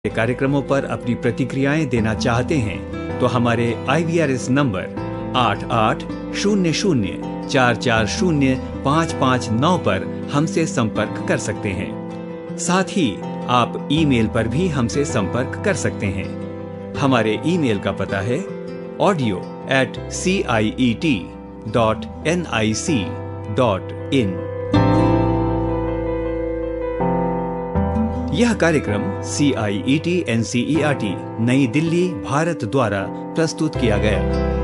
कार्यक्रमों पर अपनी प्रतिक्रियाएं देना चाहते हैं तो हमारे IVRS नंबर 8800440559 पर हमसे संपर्क कर सकते हैं। साथ ही आप ईमेल पर भी हमसे संपर्क कर सकते हैं। हमारे ईमेल का पता है audio@ciet.nic.in। यह कार्यक्रम CIET NCERT नई दिल्ली भारत द्वारा प्रस्तुत किया गया।